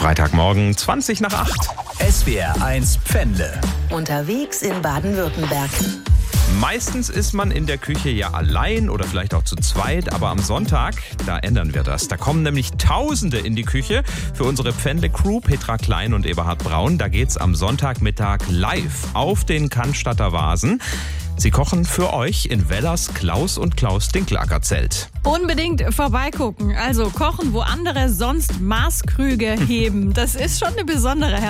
Freitagmorgen, 20 nach 8. SWR1 Pfändle. Unterwegs in Baden-Württemberg. Meistens ist man in der Küche ja allein oder vielleicht auch zu zweit, aber am Sonntag, da ändern wir das. Da kommen nämlich Tausende in die Küche für unsere Pfändle-Crew, Petra Klein und Eberhard Braun. Da geht's am Sonntagmittag live auf den Cannstatter Vasen. Sie kochen für euch in Wellers Klaus und Klaus Dinklagger-Zelt. Unbedingt vorbeigucken. Also kochen, wo andere sonst Maßkrüge heben. Das ist schon eine besondere